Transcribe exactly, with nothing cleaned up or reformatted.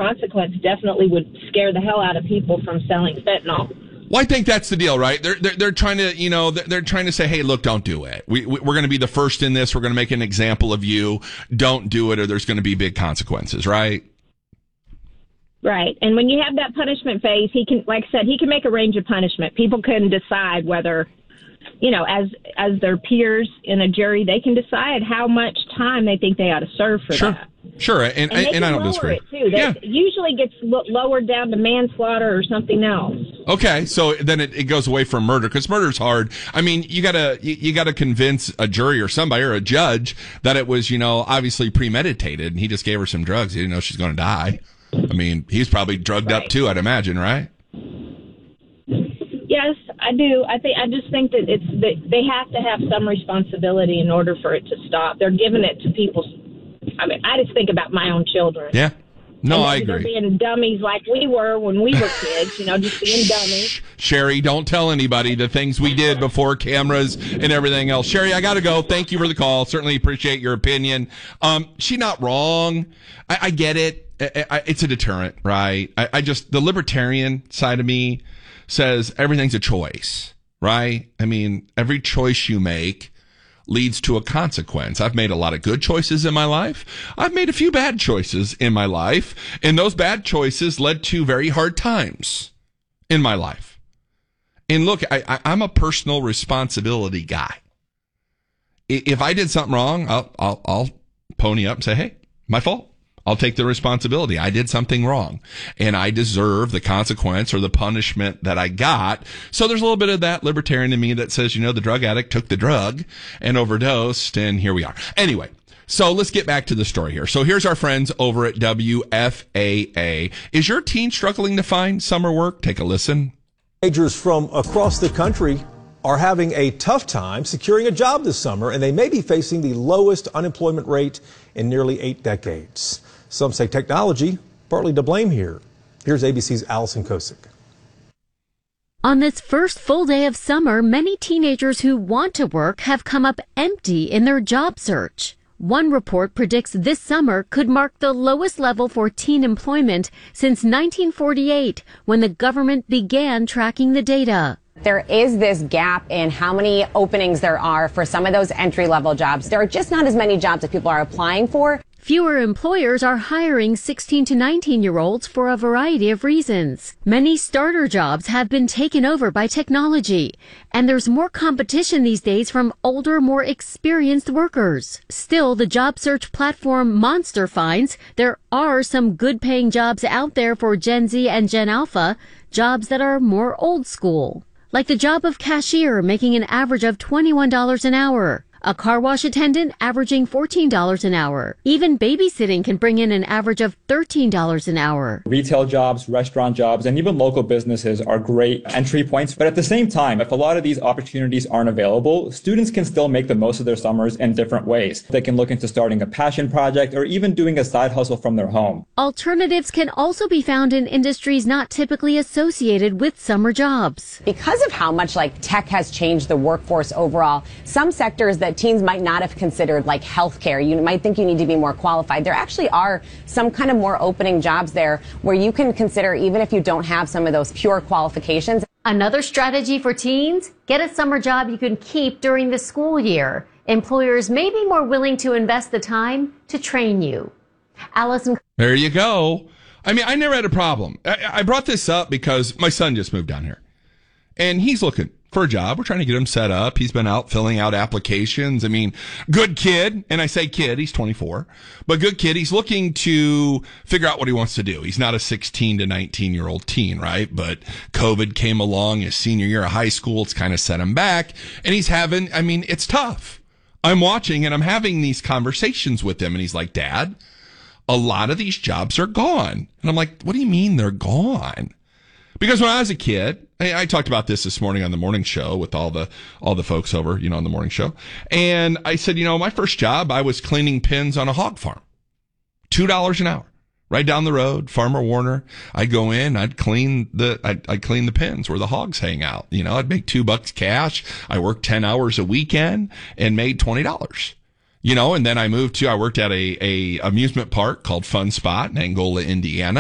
consequence definitely would scare the hell out of people from selling fentanyl. Well, I think that's the deal, right? They're they're, they're trying to, you know, they're, they're trying to say, hey, look, don't do it. We, we we're going to be the first in this. We're going to make an example of you. Don't do it, or there's going to be big consequences, right? Right. And when you have that punishment phase, he can, like I said, he can make a range of punishment. People can decide whether, you know, as as their peers in a jury, they can decide how much time they think they ought to serve for sure. that. Sure. And, and, and, and I don't lower disagree. It too. That yeah. usually gets lo- lowered down to manslaughter or something else. Okay, so then it, it goes away from murder, because murder's hard. I mean, you gotta you, you gotta convince a jury or somebody or a judge that it was, you know, obviously premeditated, and he just gave her some drugs. He didn't know she's going to die. I mean, he's probably drugged right. up too, I'd imagine, right? Yes, I do. I think I just think that it's that they have to have some responsibility in order for it to stop. They're giving it to people. I mean, I just think about my own children. Yeah. No, and I they're agree. Being dummies like we were when we were kids, you know, just being dummies. Sherry, don't tell anybody the things we did before cameras and everything else. Sherry, I got to go. Thank you for the call. Certainly appreciate your opinion. Um, she's not wrong. I, I get it. I, I, it's a deterrent, right? I, I just, the libertarian side of me says everything's a choice, right? I mean, every choice you make leads to a consequence. I've made a lot of good choices in my life. I've made a few bad choices in my life, and those bad choices led to very hard times in my life. And look, I, I, I'm a personal responsibility guy. If I did something wrong, I'll, I'll, I'll pony up and say, hey, my fault. I'll take the responsibility. I did something wrong, and I deserve the consequence or the punishment that I got. So there's a little bit of that libertarian in me that says, you know, the drug addict took the drug and overdosed, and here we are. Anyway, so let's get back to the story here. So here's our friends over at W F A A. Is your teen struggling to find summer work? Take a listen. Teenagers from across the country are having a tough time securing a job this summer, and they may be facing the lowest unemployment rate in nearly eight decades. Some say technology partly to blame here. Here's A B C's Allison Kosick. On this first full day of summer, many teenagers who want to work have come up empty in their job search. One report predicts this summer could mark the lowest level for teen employment since nineteen forty-eight, when the government began tracking the data. There is this gap in how many openings there are for some of those entry-level jobs. There are just not as many jobs that people are applying for. Fewer employers are hiring sixteen to nineteen-year-olds for a variety of reasons. Many starter jobs have been taken over by technology, and there's more competition these days from older, more experienced workers. Still, the job search platform Monster finds there are some good-paying jobs out there for Gen Z and Gen Alpha, jobs that are more old school, like the job of cashier, making an average of twenty-one dollars an hour. A car wash attendant averaging fourteen dollars an hour. Even babysitting can bring in an average of thirteen dollars an hour. Retail jobs, restaurant jobs, and even local businesses are great entry points. But at the same time, if a lot of these opportunities aren't available, students can still make the most of their summers in different ways. They can look into starting a passion project or even doing a side hustle from their home. Alternatives can also be found in industries not typically associated with summer jobs. Because of how much like tech has changed the workforce overall, some sectors that teens might not have considered, like healthcare, you might think you need to be more qualified. There actually are some kind of more opening jobs there where you can consider, even if you don't have some of those pure qualifications. Another strategy for teens: get a summer job you can keep during the school year. Employers may be more willing to invest the time to train you. Allison. There you go. I mean, I never had a problem. I, I brought this up because my son just moved down here, and he's looking for a job. We're trying to get him set up. He's been out filling out applications. I mean, good kid. And I say kid, he's twenty-four, but good kid. He's looking to figure out what he wants to do. He's not a sixteen to nineteen year old teen, right? But COVID came along his senior year of high school. It's kind of set him back, and he's having, I mean, it's tough. I'm watching and I'm having these conversations with him, and he's like, Dad, a lot of these jobs are gone. And I'm like, what do you mean they're gone? Because when I was a kid, I, I talked about this this morning on the morning show with all the all the folks over, you know, on the morning show. And I said, you know, my first job, I was cleaning pens on a hog farm. two dollars an hour. Right down the road, Farmer Warner. I'd go in, I'd clean the I'd, I'd clean the pens where the hogs hang out. You know, I'd make two bucks cash. I worked ten hours a weekend and made twenty dollars. You know, and then I moved to, I worked at a, a amusement park called Fun Spot in Angola, Indiana.